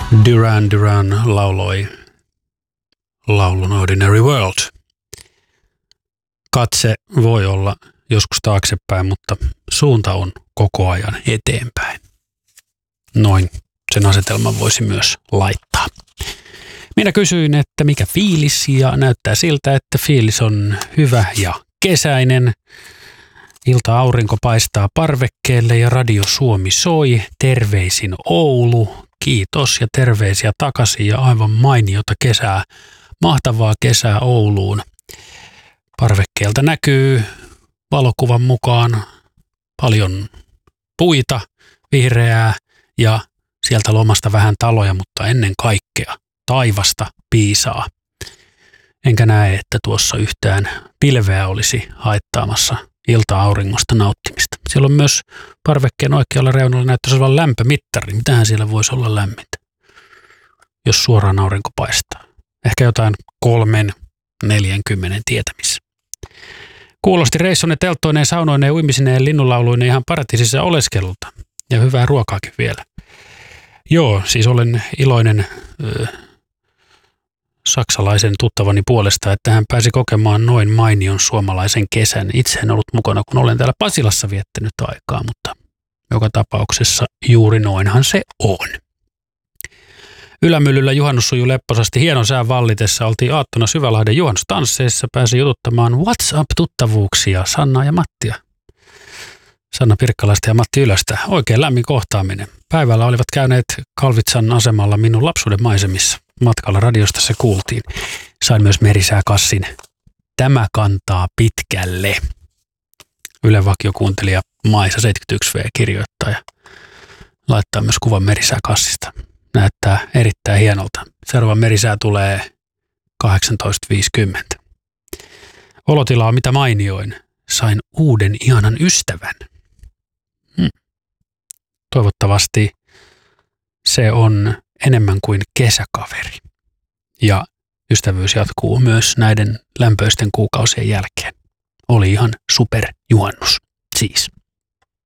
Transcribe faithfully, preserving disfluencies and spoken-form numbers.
Duran Duran lauloi laulun Ordinary World. Katse voi olla joskus taaksepäin, mutta suunta on koko ajan eteenpäin. Noin sen asetelman voisi myös laittaa. Minä kysyin, että mikä fiilis, ja näyttää siltä, että fiilis on hyvä ja kesäinen. Ilta-aurinko paistaa parvekkeelle ja Radio Suomi soi. Terveisin Oulu. Kiitos ja terveisiä takaisin ja aivan mainiota kesää. Mahtavaa kesää Ouluun. Parvekkeelta näkyy valokuvan mukaan paljon puita, vihreää ja sieltä lomasta vähän taloja, mutta ennen kaikkea taivasta piisaa. Enkä näe, että tuossa yhtään pilveä olisi haittaamassa ilta-auringosta nauttimista. Siellä on myös parvekkeen oikealla reunalla näyttäisi olevan lämpömittari. Mitähän siellä voisi olla lämmintä, jos suoraan aurinko paistaa? Ehkä jotain kolmen, neljänkymmenen tietämissä. Kuulosti reissunne telttoineen, saunoineen, uimisineen, linnunlauluineen ihan paratiisissa oleskelulta. Ja hyvää ruokaakin vielä. Joo, siis olen iloinen ö, saksalaisen tuttavani puolesta, että hän pääsi kokemaan noin mainion suomalaisen kesän. Itse en ollut mukana, kun olen täällä Pasilassa viettänyt aikaa, mutta joka tapauksessa juuri noinhan se on. Ylämyllyllä juhannus sujui lepposasti hienon sään vallitessa. Oltiin aattona Syvälahden juhannustansseissa. Pääsi jututtamaan WhatsApp-tuttavuuksia Sannaa ja Mattia. Sanna Pirkkalaista ja Matti Ylöstä. Oikein lämmin kohtaaminen. Päivällä olivat käyneet Kalvitsan asemalla minun lapsuuden maisemissa. Matkalla radiosta se kuultiin. Sain myös merisääkassin. Tämä kantaa pitkälle. Ylen vakiokuuntelija Maisa seitsemänkymmentäyksi V kirjoittaa ja laittaa myös kuvan merisääkassista. Näyttää erittäin hienolta. Seuraava merisää tulee kahdeksantoista viisikymmentä. Olotila on mitä mainioin. Sain uuden ihanan ystävän. Hmm. Toivottavasti se on enemmän kuin kesäkaveri. Ja ystävyys jatkuu myös näiden lämpöisten kuukausien jälkeen. Oli ihan superjuhannus siis.